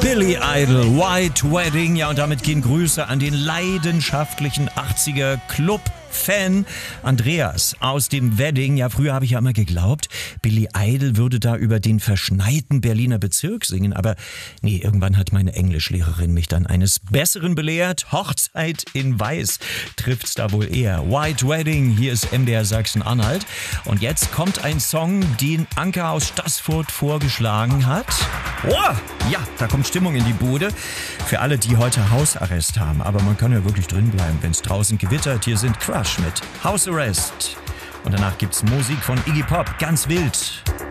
Billy Idol, White Wedding. Ja, und damit gehen Grüße an den leidenschaftlichen 80er Club-Fan Andreas aus dem Wedding. Ja, früher habe ich ja immer geglaubt, Billy Idol würde da über den verschneiten Berliner Bezirk singen. Aber nee, irgendwann hat meine Englischlehrerin mich dann eines Besseren belehrt. Hochzeit in Weiß trifft's da wohl eher. White Wedding, hier ist MDR Sachsen-Anhalt. Und jetzt kommt ein Song, den Anka aus Staßfurt vorgeschlagen hat. Oh, ja, da kommt Stimmung in die Bude. Für alle, die heute Hausarrest haben. Aber man kann ja wirklich drin bleiben, wenn es draußen gewittert. Hier sind Crush mit House Arrest. Und danach gibt's Musik von Iggy Pop, ganz wild.